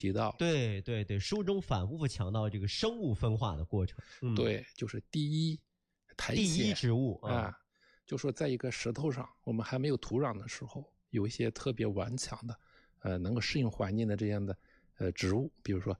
提到了。 对对对，书中反复强调这个生物分化的过程。 对，就是第一苔藓， 第一植物啊，就说在一个石头上，我们还没有土壤的时候，有一些特别顽强的，能够适应环境的这样的植物，比如说